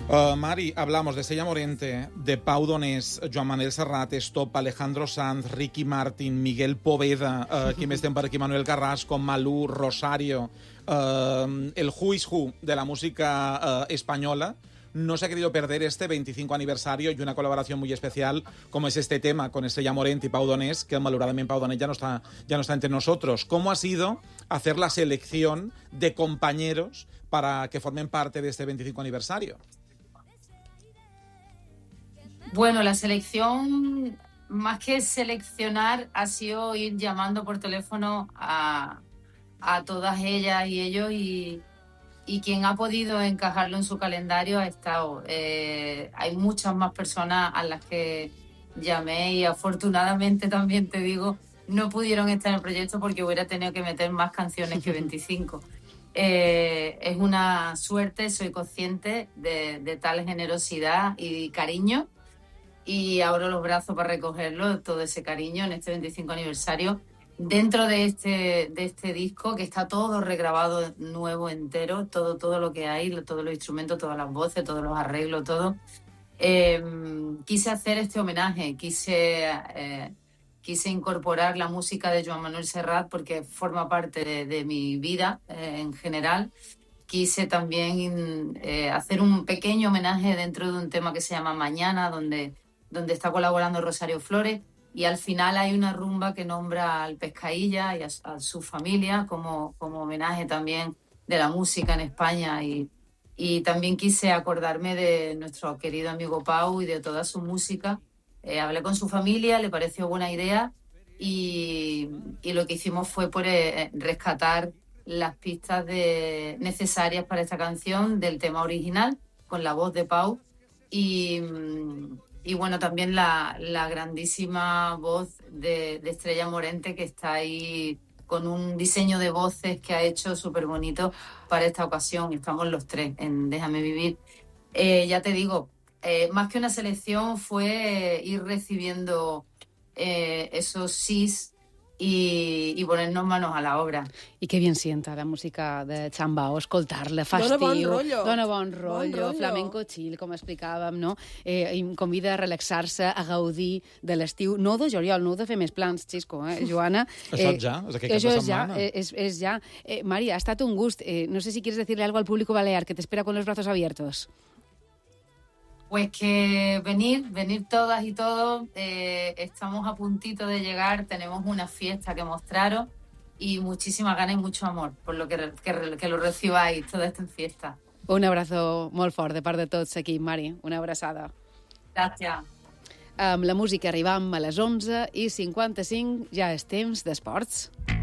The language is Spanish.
Mari, hablamos de Sella Morente, de Pau Donés, Joan Manel Serrat, Stop, Alejandro Sanz, Ricky Martin, Miguel Poveda, qui més estem per aquí, Manuel Carrasco, Malú, Rosario, el who is who de la música española. No se ha querido perder este 25 aniversario y una colaboración muy especial como es este tema con Estrella Morente y Pau Donés, que malauradamente Pau Donés ya no está entre nosotros. ¿Cómo ha sido hacer la selección de compañeros para que formen parte de este 25 aniversario? Bueno, la selección, más que seleccionar, ha sido ir llamando por teléfono a todas ellas y ellos y quien ha podido encajarlo en su calendario ha estado. Hay muchas más personas a las que llamé y afortunadamente también te digo, no pudieron estar en el proyecto porque hubiera tenido que meter más canciones que 25. Es una suerte, soy consciente de tal generosidad y cariño y abro los brazos para recogerlo, todo ese cariño en este 25 aniversario. Dentro de este disco, que está todo regrabado nuevo, entero, todo lo que hay, todos los instrumentos, todas las voces, todos los arreglos, todo. Quise hacer este homenaje, quise incorporar la música de Joan Manuel Serrat porque forma parte de mi vida en general. Quise también hacer un pequeño homenaje dentro de un tema que se llama Mañana, donde está colaborando Rosario Flores. Y al final hay una rumba que nombra al Pescailla y a su familia como homenaje también de la música en España. Y también quise acordarme de nuestro querido amigo Pau y de toda su música. Hablé con su familia, le pareció buena idea y lo que hicimos fue rescatar las pistas necesarias para esta canción del tema original con la voz de Pau y bueno, también la grandísima voz de Estrella Morente, que está ahí con un diseño de voces que ha hecho súper bonito para esta ocasión. Estamos los tres en Déjame Vivir. Ya te digo, más que una selección fue ir recibiendo esos sís y ponernos manos a la obra. I que bien sienta la música de Chambao, escoltar-la, fa estiu, dona bon rotllo, flamenco chill, com explicàvem, no? I convida a relaxar-se, a gaudir de l'estiu. No de juliol, no de fer més plans, Xisco, Joana. Això és ja, és aquest cap de setmana. És ja. María, ha estat un gust. No sé si quieres decirle algo al público balear, que te espera con los brazos abiertos. Pues que venir todas y todos, estamos a puntito de llegar, tenemos una fiesta que mostraros y muchísimas ganas y mucho amor por lo que lo recibáis toda esta fiesta. Un abrazo molt fort de part de tots aquí, Mari, una abraçada. Gràcies. Amb la música arribam a les 11:55, ja és temps d'esports.